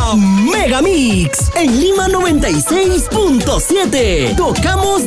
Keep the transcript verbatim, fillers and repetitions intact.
Megamix en Lima noventa y seis punto siete. Tocamos